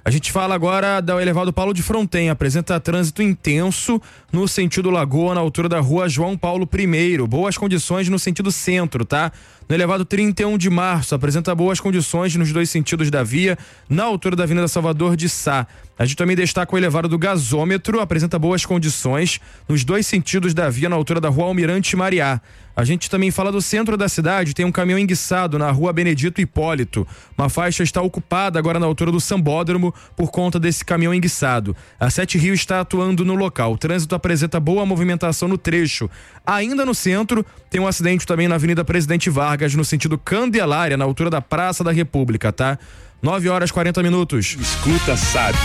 A gente fala agora do elevado Paulo de Fronten, apresenta trânsito intenso no sentido Lagoa, na altura da rua João Paulo I. Boas condições no sentido centro, tá? No elevado 31 de março, apresenta boas condições nos dois sentidos da via, na altura da Avenida Salvador de Sá. A gente também destaca o elevado do Gasômetro, apresenta boas condições nos dois sentidos da via, na altura da rua Almirante Mariá. A gente também fala do centro da cidade, tem um caminhão enguiçado na rua Benedito Hipólito. Uma faixa está ocupada agora na altura do Sambódromo por conta desse caminhão enguiçado. A Sete Rio está atuando no local. O trânsito apresenta boa movimentação no trecho. Ainda no centro, tem um acidente também na Avenida Presidente Vargas, no sentido Candelária, na altura da Praça da República, tá? 9h40. Escuta, sabe.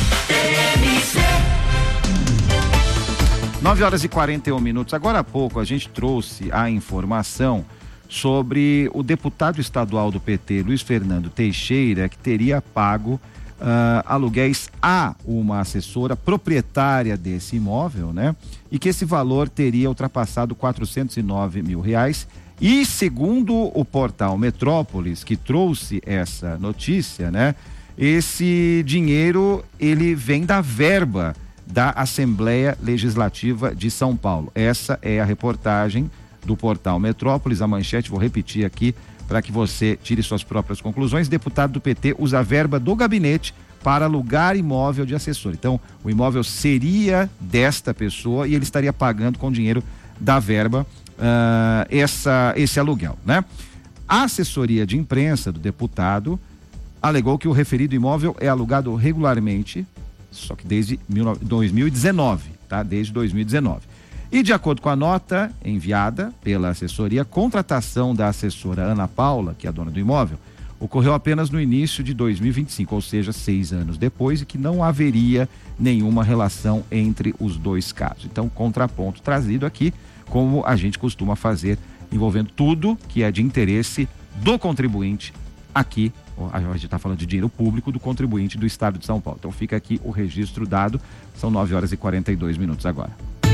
9h41. Agora há pouco a gente trouxe a informação sobre o deputado estadual do PT, Luiz Fernando Teixeira, que teria pago aluguéis a uma assessora proprietária desse imóvel, né? E que esse valor teria ultrapassado R$409 mil. E segundo o portal Metrópolis, que trouxe essa notícia, né? Esse dinheiro, ele vem da verba da Assembleia Legislativa de São Paulo. Essa é a reportagem do portal Metrópolis, a manchete, vou repetir aqui para que você tire suas próprias conclusões. Deputado do PT usa a verba do gabinete para alugar imóvel de assessor. Então, o imóvel seria desta pessoa e ele estaria pagando com dinheiro da verba esse aluguel, né? A assessoria de imprensa do deputado alegou que o referido imóvel é alugado regularmente, só que desde 2019, tá? Desde 2019. E de acordo com a nota enviada pela assessoria, a contratação da assessora Ana Paula, que é a dona do imóvel, ocorreu apenas no início de 2025, ou seja, 6 anos depois, e que não haveria nenhuma relação entre os dois casos. Então, contraponto trazido aqui, como a gente costuma fazer, envolvendo tudo que é de interesse do contribuinte aqui. A gente está falando de dinheiro público do contribuinte do estado de São Paulo. Então fica aqui o registro dado. São 9h42 agora.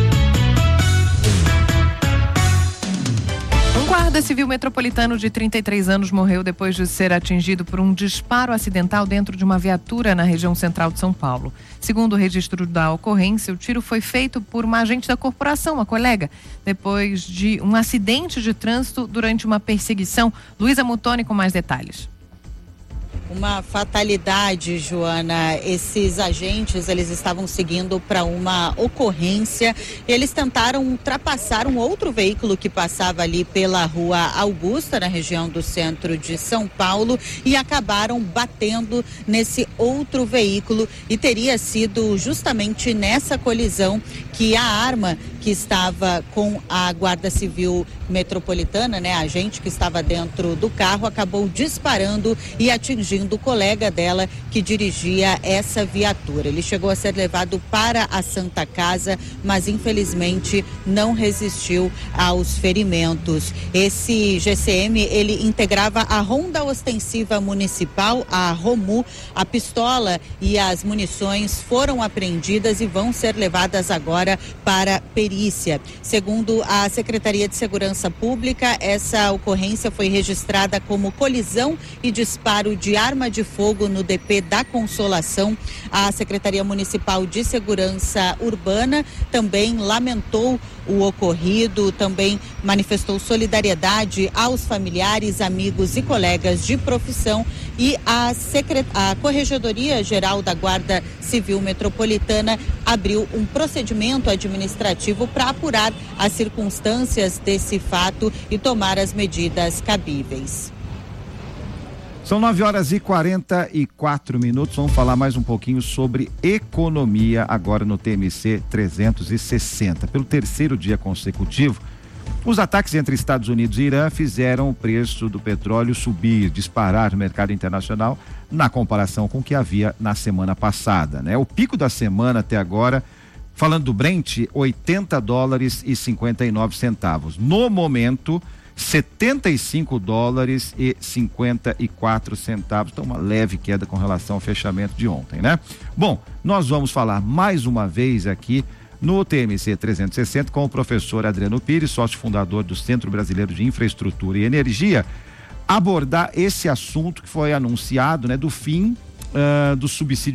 Um guarda civil metropolitano de 33 anos morreu depois de ser atingido por um disparo acidental dentro de uma viatura na região central de São Paulo. Segundo o registro da ocorrência, o tiro foi feito por uma agente da corporação, uma colega, depois de um acidente de trânsito durante uma perseguição. Luísa Mutoni com mais detalhes. Uma fatalidade, Joana. Esses agentes, eles estavam seguindo para uma ocorrência. Eles tentaram ultrapassar um outro veículo que passava ali pela rua Augusta, na região do centro de São Paulo, e acabaram batendo nesse outro veículo. E teria sido justamente nessa colisão que a arma que estava com a Guarda Civil Metropolitana, né, a agente que estava dentro do carro, acabou disparando e atingindo o colega dela que dirigia essa viatura. Ele chegou a ser levado para a Santa Casa, mas infelizmente não resistiu aos ferimentos. Esse GCM, ele integrava a Ronda Ostensiva Municipal, a ROMU. A pistola e as munições foram apreendidas e vão ser levadas agora para perícia. Segundo a Secretaria de Segurança Pública, essa ocorrência foi registrada como colisão e disparo de arma de fogo no DP da Consolação. A Secretaria Municipal de Segurança Urbana também lamentou o ocorrido, também manifestou solidariedade aos familiares, amigos e colegas de profissão, e a Corregedoria Geral da Guarda Civil Metropolitana abriu um procedimento administrativo para apurar as circunstâncias desse fato e tomar as medidas cabíveis. São 9h44. Vamos falar mais um pouquinho sobre economia agora no TMC 360. Pelo terceiro dia consecutivo, os ataques entre Estados Unidos e Irã fizeram o preço do petróleo subir, disparar no mercado internacional na comparação com o que havia na semana passada, né? O pico da semana até agora, falando do Brent, $80,59. No momento, $75,54. Então, uma leve queda com relação ao fechamento de ontem, né? Bom, nós vamos falar mais uma vez aqui no TMC 360 com o professor Adriano Pires, sócio fundador do Centro Brasileiro de Infraestrutura e Energia, abordar esse assunto que foi anunciado, né, do fim do subsídio